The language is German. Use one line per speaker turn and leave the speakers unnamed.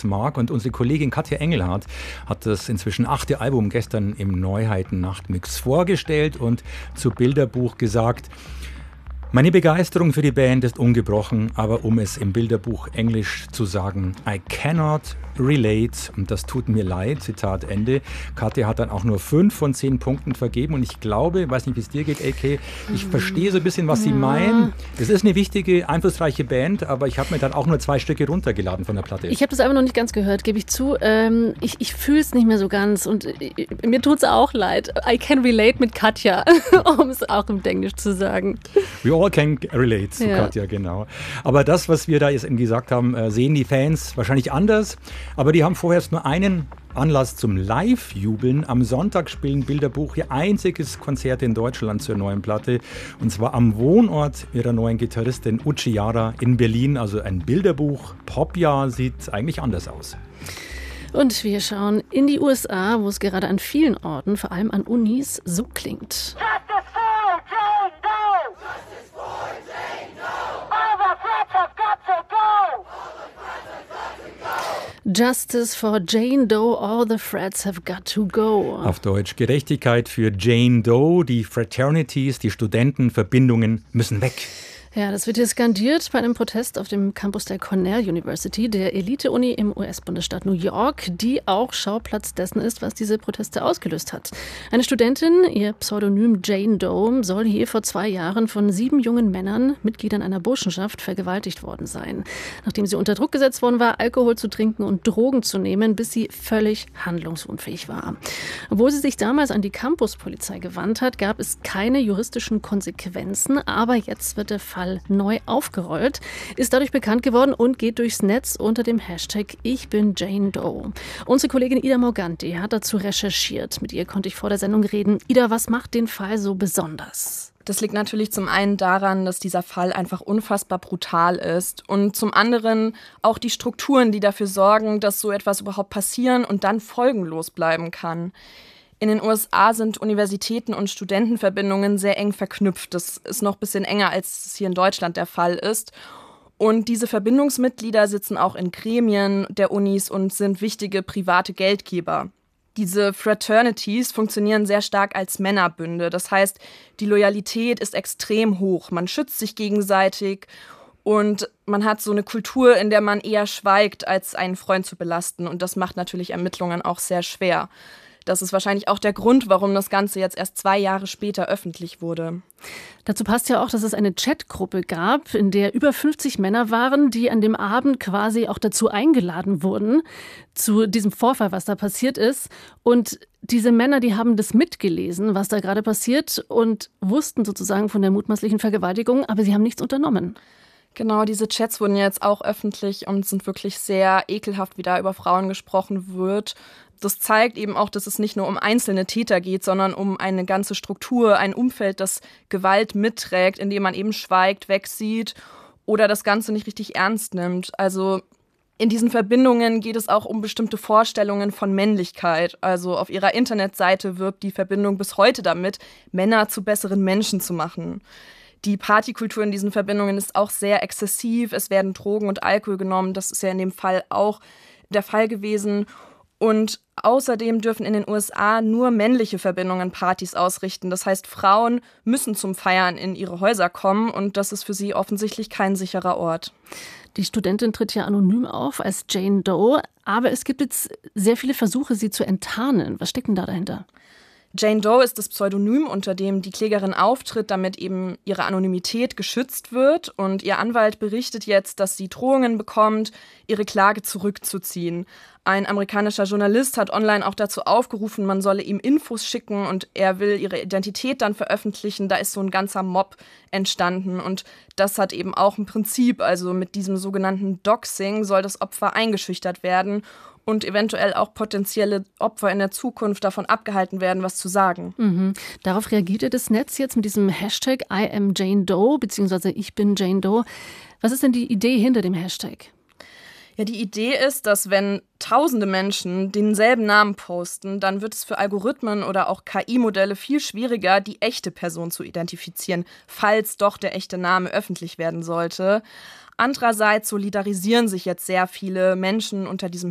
das mag. Und unsere Kollegin Katja Engelhardt hat das inzwischen 8. Album gestern im Neuheiten-Nachtmix vorgestellt und zu Bilderbuch gesagt: Meine Begeisterung für die Band ist ungebrochen, aber um es im Bilderbuch Englisch zu sagen, I cannot relate, und das tut mir leid, Zitat Ende. Katja hat dann auch nur 5 von 10 Punkten vergeben und ich glaube, weiß nicht, wie es dir geht, AK, ich verstehe so ein bisschen, was sie meinen. Es ist eine wichtige, einflussreiche Band, aber ich habe mir dann auch nur 2 Stücke runtergeladen von der Platte.
Ich habe das einfach noch nicht ganz gehört, gebe ich zu. Ich fühle es nicht mehr so ganz und mir tut es auch leid. I can relate mit Katja, um es auch im Englisch zu sagen.
We all can relate zu Katja, genau. Aber das, was wir da jetzt eben gesagt haben, sehen die Fans wahrscheinlich anders. Aber die haben vorerst nur einen Anlass zum Live-Jubeln. Am Sonntag spielen Bilderbuch ihr einziges Konzert in Deutschland zur neuen Platte. Und zwar am Wohnort ihrer neuen Gitarristin Uchi Yara in Berlin. Also ein Bilderbuch-Popjahr sieht eigentlich anders aus.
Und wir schauen in die USA, wo es gerade an vielen Orten, vor allem an Unis, so klingt. Justice for Jane Doe, all the frats have got to go.
Auf Deutsch: Gerechtigkeit für Jane Doe, die Fraternities, die Studentenverbindungen müssen weg.
Ja, das wird hier skandiert bei einem Protest auf dem Campus der Cornell University, der Elite-Uni im US-Bundesstaat New York, die auch Schauplatz dessen ist, was diese Proteste ausgelöst hat. Eine Studentin, ihr Pseudonym Jane Doe, soll hier vor 2 Jahren von 7 jungen Männern, Mitgliedern einer Burschenschaft, vergewaltigt worden sein. Nachdem sie unter Druck gesetzt worden war, Alkohol zu trinken und Drogen zu nehmen, bis sie völlig handlungsunfähig war. Obwohl sie sich damals an die Campuspolizei gewandt hat, gab es keine juristischen Konsequenzen, aber jetzt wird der Fall neu aufgerollt, ist dadurch bekannt geworden und geht durchs Netz unter dem Hashtag Ich bin Jane Doe. Unsere Kollegin Ida Morganti hat dazu recherchiert. Mit ihr konnte ich vor der Sendung reden. Ida, was macht den Fall so besonders?
Das liegt natürlich zum einen daran, dass dieser Fall einfach unfassbar brutal ist und zum anderen auch die Strukturen, die dafür sorgen, dass so etwas überhaupt passieren und dann folgenlos bleiben kann. In den USA sind Universitäten und Studentenverbindungen sehr eng verknüpft. Das ist noch ein bisschen enger, als es hier in Deutschland der Fall ist. Und diese Verbindungsmitglieder sitzen auch in Gremien der Unis und sind wichtige private Geldgeber. Diese Fraternities funktionieren sehr stark als Männerbünde. Das heißt, die Loyalität ist extrem hoch. Man schützt sich gegenseitig und man hat so eine Kultur, in der man eher schweigt, als einen Freund zu belasten. Und das macht natürlich Ermittlungen auch sehr schwer. Das ist wahrscheinlich auch der Grund, warum das Ganze jetzt erst 2 Jahre später öffentlich wurde.
Dazu passt ja auch, dass es eine Chatgruppe gab, in der über 50 Männer waren, die an dem Abend quasi auch dazu eingeladen wurden, zu diesem Vorfall, was da passiert ist. Und diese Männer, die haben das mitgelesen, was da gerade passiert, und wussten sozusagen von der mutmaßlichen Vergewaltigung, aber sie haben nichts unternommen.
Genau, diese Chats wurden jetzt auch öffentlich und sind wirklich sehr ekelhaft, wie da über Frauen gesprochen wird. Das zeigt eben auch, dass es nicht nur um einzelne Täter geht, sondern um eine ganze Struktur, ein Umfeld, das Gewalt mitträgt, indem man eben schweigt, wegsieht oder das Ganze nicht richtig ernst nimmt. Also in diesen Verbindungen geht es auch um bestimmte Vorstellungen von Männlichkeit. Also auf ihrer Internetseite wirbt die Verbindung bis heute damit, Männer zu besseren Menschen zu machen. Die Partykultur in diesen Verbindungen ist auch sehr exzessiv. Es werden Drogen und Alkohol genommen. Das ist ja in dem Fall auch der Fall gewesen. Und außerdem dürfen in den USA nur männliche Verbindungen Partys ausrichten. Das heißt, Frauen müssen zum Feiern in ihre Häuser kommen und das ist für sie offensichtlich kein sicherer Ort.
Die Studentin tritt ja anonym auf als Jane Doe, aber es gibt jetzt sehr viele Versuche, sie zu enttarnen. Was steckt denn da dahinter?
Jane Doe ist das Pseudonym, unter dem die Klägerin auftritt, damit eben ihre Anonymität geschützt wird. Und ihr Anwalt berichtet jetzt, dass sie Drohungen bekommt, ihre Klage zurückzuziehen. Ein amerikanischer Journalist hat online auch dazu aufgerufen, man solle ihm Infos schicken und er will ihre Identität dann veröffentlichen. Da ist so ein ganzer Mob entstanden und das hat eben auch ein Prinzip. Also mit diesem sogenannten Doxing soll das Opfer eingeschüchtert werden und eventuell auch potenzielle Opfer in der Zukunft davon abgehalten werden, was zu sagen.
Mhm. Darauf reagierte das Netz jetzt mit diesem Hashtag I am Jane Doe, beziehungsweise Ich bin Jane Doe. Was ist denn die Idee hinter dem Hashtag?
Ja, die Idee ist, dass wenn tausende Menschen denselben Namen posten, dann wird es für Algorithmen oder auch KI-Modelle viel schwieriger, die echte Person zu identifizieren, falls doch der echte Name öffentlich werden sollte. Andererseits solidarisieren sich jetzt sehr viele Menschen unter diesem